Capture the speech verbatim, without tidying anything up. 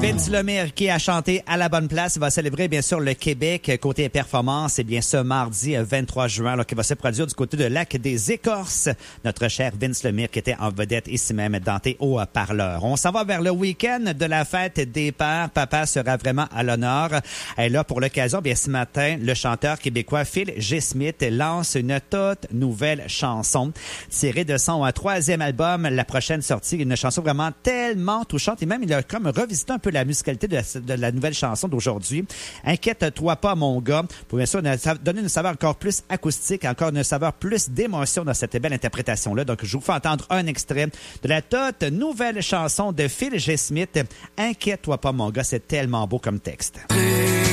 Vince Lemire qui a chanté à la bonne place. Il va célébrer bien sûr le Québec côté performance. Et bien ce mardi vingt-trois juin, alors qu'il va se produire du côté de Lac des Écorces. Notre cher Vince Lemire qui était en vedette ici même dans tes haut-parleurs. On s'en va vers le week-end de la fête des pères. Papa sera vraiment à l'honneur. Et là, pour l'occasion, bien ce matin, le chanteur québécois Phil G. Smith lance une toute nouvelle chanson tirée de son troisième album. La prochaine sortie, une chanson vraiment tellement touchante. Et même, il a comme revisité un peu la musicalité de la, de la nouvelle chanson d'aujourd'hui. Inquiète-toi pas, mon gars. Pour bien sûr donner une saveur encore plus acoustique, encore une saveur plus d'émotion dans cette belle interprétation-là. Donc, je vous fais entendre un extrait de la toute nouvelle chanson de Phil G. Smith. Inquiète-toi pas, mon gars. C'est tellement beau comme texte.